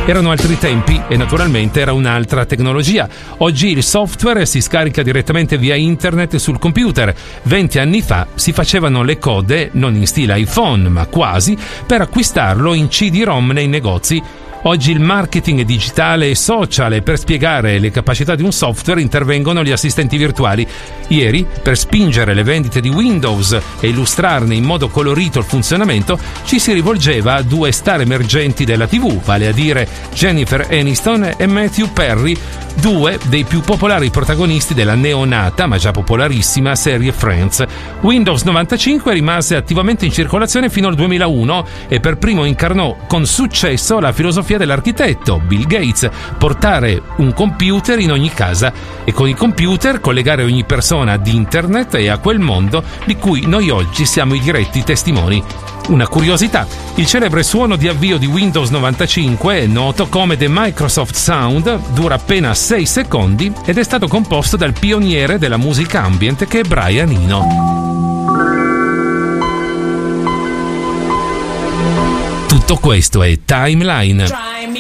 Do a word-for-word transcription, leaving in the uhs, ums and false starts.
Erano altri tempi e naturalmente era un'altra tecnologia. Oggi il software si scarica direttamente via internet sul computer. venti anni fa si facevano le code, non in stile iPhone, ma quasi, per acquistarlo in C D-ROM nei negozi. Oggi il marketing digitale e social e per spiegare le capacità di un software intervengono gli assistenti virtuali. Ieri, per spingere le vendite di Windows e illustrarne in modo colorito il funzionamento, ci si rivolgeva a due star emergenti della tivù, vale a dire Jennifer Aniston e Matthew Perry, due dei più popolari protagonisti della neonata, ma già popolarissima, serie Friends. Windows novantacinque rimase attivamente in circolazione fino al duemilauno e per primo incarnò con successo la filosofia dell'architetto Bill Gates: portare un computer in ogni casa e con i computer collegare ogni persona ad internet e a quel mondo di cui noi oggi siamo i diretti testimoni. Una curiosità: il celebre suono di avvio di Windows novantacinque, noto come The Microsoft Sound, dura appena sei secondi ed è stato composto dal pioniere della musica ambient che è Brian Eno. Tutto questo è Timeline.